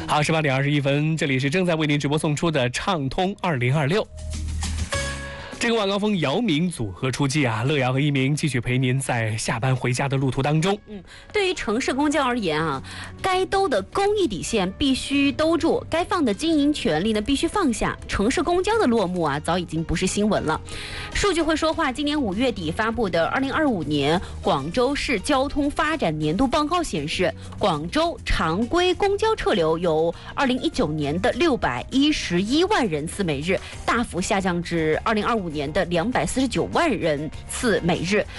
好，18:21，这里是正在为您直播送出的畅通2026。这个晚高峰姚明组合出击啊，乐瑶和一鸣继续陪您在下班回家的路途当中。 对于城市公交而言啊，该兜的公益底线必须兜住，该放的经营权利呢必须放下。城市公交的落幕啊，早已经不是新闻了。数据会说话，今年5月底发布的2025年广州市交通发展年度报告显示，广州常规公交车流由2019年的611万人次每日，大幅下降至2025年的249万人次每日。